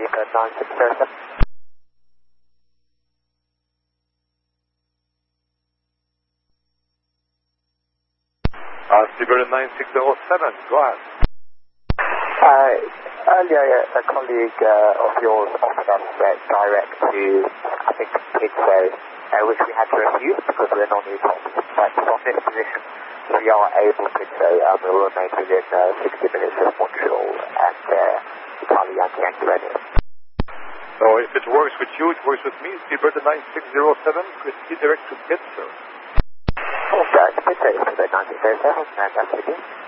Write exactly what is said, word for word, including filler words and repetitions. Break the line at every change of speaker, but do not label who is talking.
Seabird nine six zero seven.
Uh, Seabird nine six zero seven, go ahead.
Uh, earlier, a colleague uh, of yours offered us uh, direct to, I think, Pittsay, uh, which we had to refuse because we're non-U-T O P. But from this position, we are able to say um, we will remain within uh, sixty minutes of Montreal and uh, Charlie Yankee Yankee Radio.
So if it works with you, it works with me. Seabird nine six zero seven, could be direct to Pittsay.
Okay, Pittsay, Seabird nine six zero seven, and that's it.